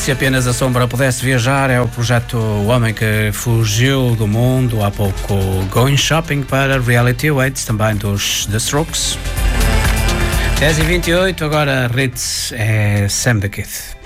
Se apenas a sombra pudesse viajar, é o projeto O Homem que Fugiu do Mundo. Há pouco Going Shopping para Reality Waits, também dos The Strokes. 10h28, agora Ritz é Sam the Kid.